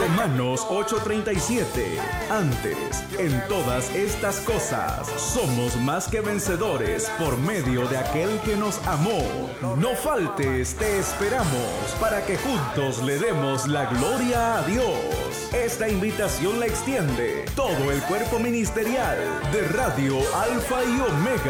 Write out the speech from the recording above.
Romanos 8:37. Antes, en todas estas cosas, somos más que vencedores por medio de aquel que nos amó. No faltes, te esperamos para que juntos le demos la gloria a Dios. Esta invitación la extiende todo el cuerpo ministerial de Radio Alfa y Omega.